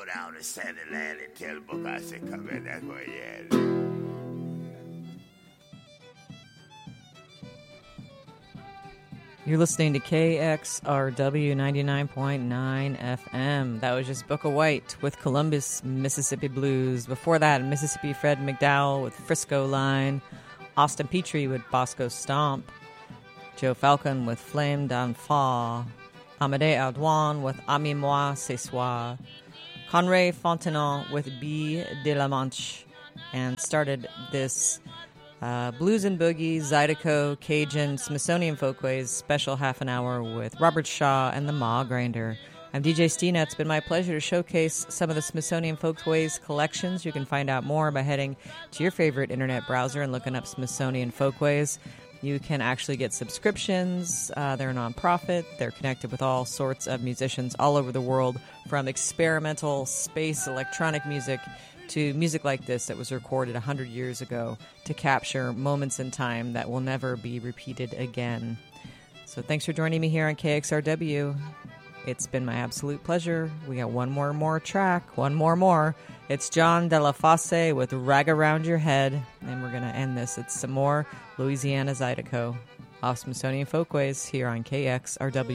down to Sandy Land and tell Book I said, come in, that's where you at. You're listening to KXRW 99.9 FM. That was just Booker White with Columbus, Mississippi Blues. Before that, Mississippi Fred McDowell with Frisco Line. Austin Petrie with Bosco Stomp. Joe Falcon with Flame d'Enfant. Amédée Ardouin with Ami Moi Ce Soir. Conrad Fontenot with Bille de la Manche. And started this Blues and Boogie, Zydeco, Cajun, Smithsonian Folkways special half an hour with Robert Shaw and the Ma Grinder. I'm DJ Stina. It's been my pleasure to showcase some of the Smithsonian Folkways collections. You can find out more by heading to your favorite internet browser and looking up Smithsonian Folkways. You can actually get subscriptions. They're a nonprofit. They're connected with all sorts of musicians all over the world, from experimental space electronic music to music like this that was recorded 100 years ago to capture moments in time that will never be repeated again. So thanks for joining me here on KXRW. It's been my absolute pleasure. We got one more track, one more. It's John De La Fosse with Rag Around Your Head, and we're going to end this. It's some more Louisiana Zydeco off Smithsonian Folkways here on KXRW.